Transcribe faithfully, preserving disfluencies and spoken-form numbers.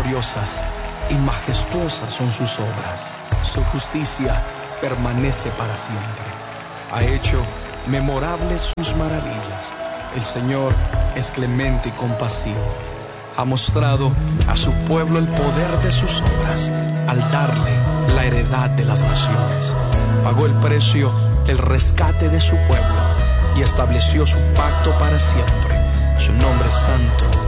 gloriosas y majestuosas son sus obras. Su justicia permanece para siempre. Ha hecho memorables sus maravillas. El Señor es clemente y compasivo. Ha mostrado a su pueblo el poder de sus obras al darle la heredad de las naciones. Pagó el precio del rescate de su pueblo y estableció su pacto para siempre. Su nombre es santo.